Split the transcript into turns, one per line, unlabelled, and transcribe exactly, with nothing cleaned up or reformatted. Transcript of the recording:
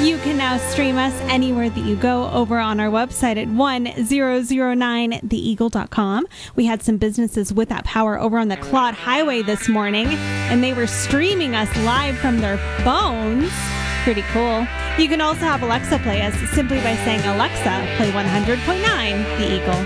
You can now stream us anywhere that you go over on our website at one thousand nine the eagle dot com. We had some businesses with that power over on the Claude Highway this morning, and they were streaming us live from their phones. Pretty cool. You can also have Alexa play us simply by saying, Alexa, play one hundred point nine The Eagle.